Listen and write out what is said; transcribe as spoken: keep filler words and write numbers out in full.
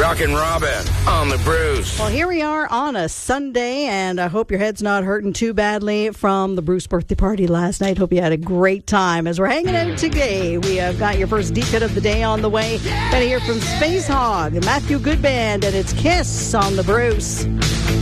Rockin' Robin on the Bruce. Well, here we are on a Sunday, and I hope your head's not hurting too badly from the Bruce birthday party last night. Hope you had a great time. As we're hanging out today, we have got your first deep hit of the day on the way. Gonna hear from Space Hog, Matthew Goodband, and it's Kiss on the Bruce.